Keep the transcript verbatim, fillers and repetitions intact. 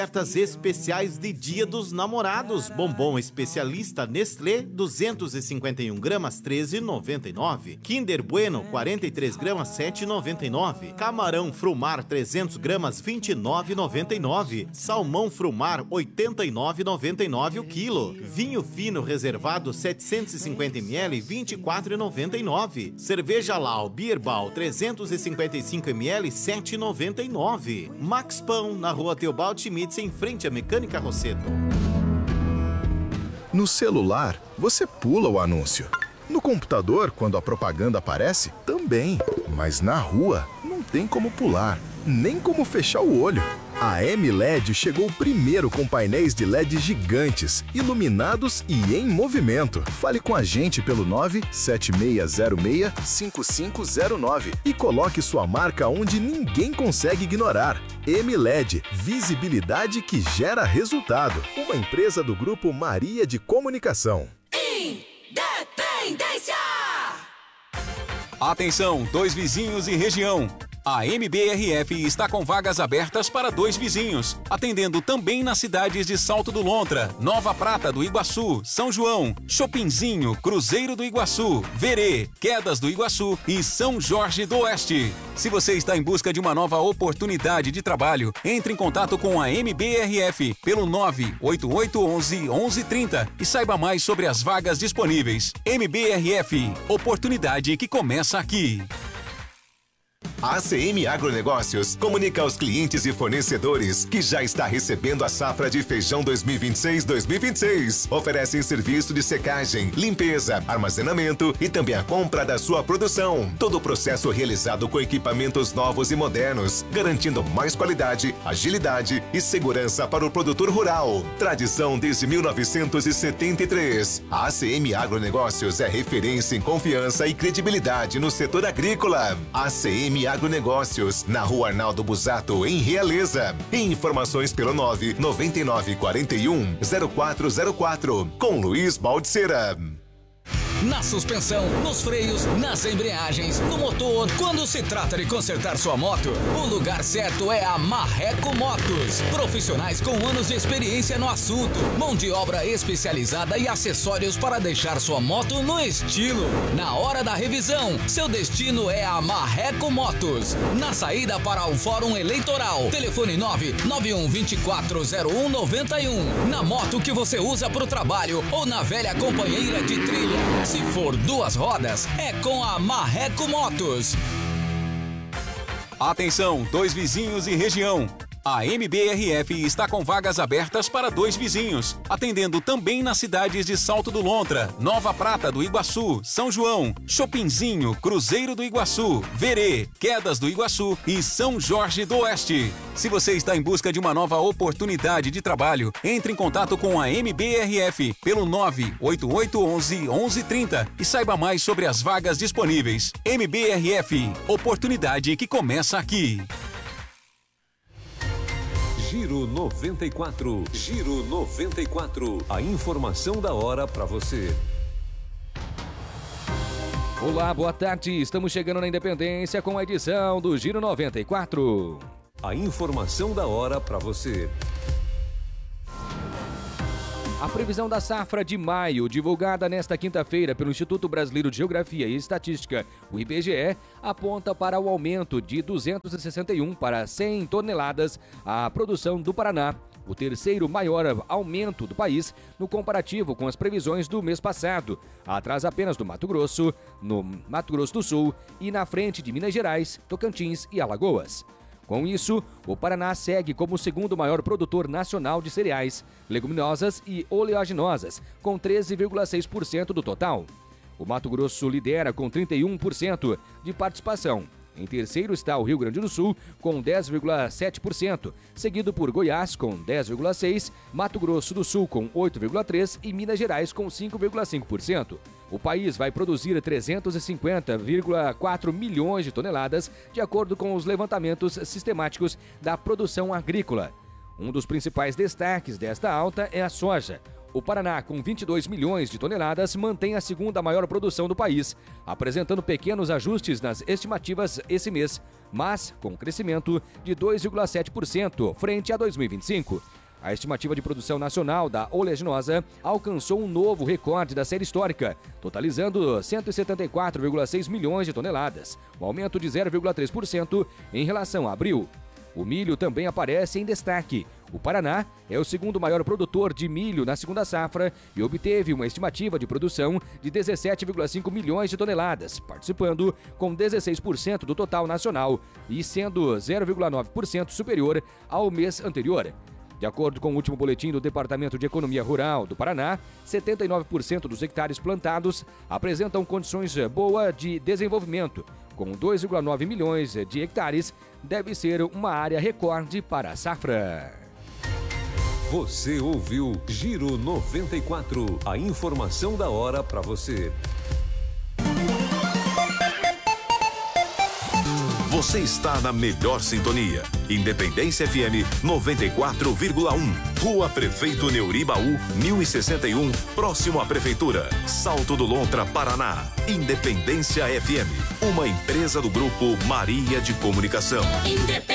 Ofertas especiais de Dia dos Namorados. Bombom especialista Nestlé, duzentos e cinquenta e um gramas, treze reais e noventa e nove centavos. Kinder Bueno, quarenta e três gramas, sete reais e noventa e nove centavos. Camarão Frumar, trezentos gramas, vinte e nove reais e noventa e nove centavos. Salmão Frumar, oitenta e nove reais e noventa e nove centavos o quilo. Vinho fino reservado, setecentos e cinquenta mililitros, vinte e quatro reais e noventa e nove centavos. Cerveja Lau Beerbal, trezentos e cinquenta e cinco mililitros, sete reais e noventa e nove centavos. Max Pão, na rua Teobald Schmitz, em frente à Mecânica Rosseto. No celular, você pula o anúncio. No computador, quando a propaganda aparece, também. Mas na rua, não tem como pular, nem como fechar o olho. A M L E D chegou primeiro com painéis de L E D gigantes, iluminados e em movimento. Fale com a gente pelo nove sete seis zero seis cinco cinco zero nove e coloque sua marca onde ninguém consegue ignorar. M L E D, visibilidade que gera resultado. Uma empresa do Grupo Maria de Comunicação. Independência! Atenção, dois vizinhos e região. A M B R F está com vagas abertas para dois vizinhos, atendendo também nas cidades de Salto do Lontra, Nova Prata do Iguaçu, São João, Chopinzinho, Cruzeiro do Iguaçu, Verê, Quedas do Iguaçu e São Jorge do Oeste. Se você está em busca de uma nova oportunidade de trabalho, entre em contato com a M B R F pelo nove oito oito um um, um um três zero e saiba mais sobre as vagas disponíveis. M B R F, oportunidade que começa aqui. A A C M Agronegócios comunica aos clientes e fornecedores que já está recebendo a safra de feijão dois mil e vinte e seis dois mil e vinte e seis. Oferecem serviço de secagem, limpeza, armazenamento e também a compra da sua produção. Todo o processo realizado com equipamentos novos e modernos, garantindo mais qualidade, agilidade e segurança para o produtor rural. Tradição desde mil novecentos e setenta e três. A A C M Agronegócios é referência em confiança e credibilidade no setor agrícola. A C M Agronegócios, na rua Arnaldo Busato, em Realeza. Informações pelo nove nove nove quatro um zero quatro zero quatro, com Luiz Baldiceira. Na suspensão, nos freios, nas embreagens, no motor. Quando se trata de consertar sua moto, o lugar certo é a Marreco Motos. Profissionais com anos de experiência no assunto, mão de obra especializada e acessórios para deixar sua moto no estilo. Na hora da revisão, seu destino é a Marreco Motos. Na saída para o Fórum Eleitoral, telefone nove nove um dois quatro zero um nove um. Na moto que você usa para o trabalho ou na velha companheira de trilha. Se for duas rodas, é com a Marreco Motos. Atenção, dois vizinhos e região. A M B R F está com vagas abertas para dois vizinhos, atendendo também nas cidades de Salto do Lontra, Nova Prata do Iguaçu, São João, Chopinzinho, Cruzeiro do Iguaçu, Verê, Quedas do Iguaçu e São Jorge do Oeste. Se você está em busca de uma nova oportunidade de trabalho, entre em contato com a M B R F pelo nove oito oito um um, um um três zero e saiba mais sobre as vagas disponíveis. M B R F, oportunidade que começa aqui. Giro noventa e quatro. Giro noventa e quatro. A informação da hora para você. Olá, boa tarde. Estamos chegando na Independência com a edição do Giro noventa e quatro. A informação da hora para você. A previsão da safra de maio, divulgada nesta quinta-feira pelo Instituto Brasileiro de Geografia e Estatística, o I B G E, aponta para o aumento de duzentos e sessenta e um para cem toneladas a produção do Paraná, o terceiro maior aumento do país no comparativo com as previsões do mês passado, atrás apenas do Mato Grosso, no Mato Grosso do Sul e na frente de Minas Gerais, Tocantins e Alagoas. Com isso, o Paraná segue como o segundo maior produtor nacional de cereais, leguminosas e oleaginosas, com treze vírgula seis por cento do total. O Mato Grosso lidera com trinta e um por cento de participação. Em terceiro está o Rio Grande do Sul, com dez vírgula sete por cento, seguido por Goiás, com dez vírgula seis por cento, Mato Grosso do Sul, com oito vírgula três por cento e Minas Gerais, com cinco vírgula cinco por cento. O país vai produzir trezentos e cinquenta vírgula quatro milhões de toneladas, de acordo com os levantamentos sistemáticos da produção agrícola. Um dos principais destaques desta alta é a soja, O Paraná, com vinte e dois milhões de toneladas, mantém a segunda maior produção do país, apresentando pequenos ajustes nas estimativas esse mês, mas com crescimento de dois vírgula sete por cento frente a dois mil e vinte e cinco. A estimativa de produção nacional da oleaginosa alcançou um novo recorde da série histórica, totalizando cento e setenta e quatro vírgula seis milhões de toneladas, um aumento de zero vírgula três por cento em relação a abril. O milho também aparece em destaque. O Paraná é o segundo maior produtor de milho na segunda safra e obteve uma estimativa de produção de dezessete vírgula cinco milhões de toneladas, participando com dezesseis por cento do total nacional e sendo zero vírgula nove por cento superior ao mês anterior. De acordo com o último boletim do Departamento de Economia Rural do Paraná, setenta e nove por cento dos hectares plantados apresentam condições boas de desenvolvimento. Com dois vírgula nove milhões de hectares, deve ser uma área recorde para a safra. Você ouviu Giro noventa e quatro, a informação da hora para você. Você está na melhor sintonia. Independência F M noventa e quatro vírgula um. Rua Prefeito Neuribaú, mil e sessenta e um, próximo à Prefeitura. Salto do Lontra, Paraná. Independência F M, uma empresa do Grupo Maria de Comunicação.